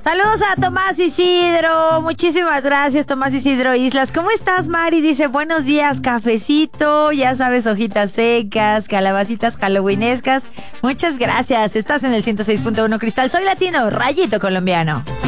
Saludos a Tomás Isidro. Muchísimas gracias, Tomás Isidro Islas. ¿Cómo estás, Mari? Dice, buenos días, cafecito. Ya sabes, hojitas secas, calabacitas halloweenescas. Muchas gracias. Estás en el 106.1 Cristal. Soy latino, rayito colombiano.